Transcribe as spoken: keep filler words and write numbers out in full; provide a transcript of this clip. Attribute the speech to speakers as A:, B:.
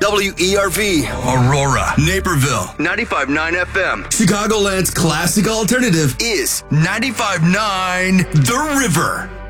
A: W E R V,
B: Aurora, Naperville,
A: ninety-five point nine F M.
B: Chicagoland's classic alternative is ninety-five point nine The River.